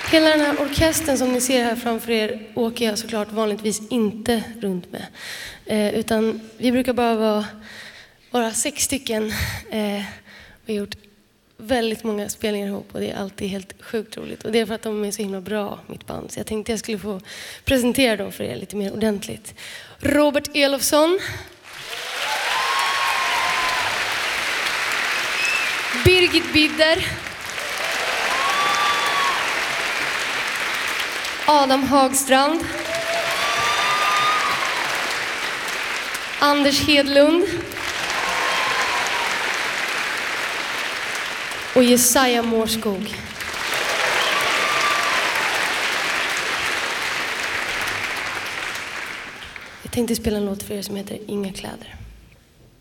Hela den här orkestern som ni ser här framför er åker jag såklart vanligtvis inte runt med. Utan vi brukar bara vara 6 stycken. Vi har gjort väldigt många spelningar ihop och det är alltid helt sjukt roligt. Och det är för att de är så himla bra, mitt band. Så jag tänkte jag skulle få presentera dem för er lite mer ordentligt. Robert Elofsson. Birgit Bidder. Adam Hagstrand. Anders Hedlund. Och Jesaja Mårskog. Jag tänkte spela en låt för er som heter Inga kläder.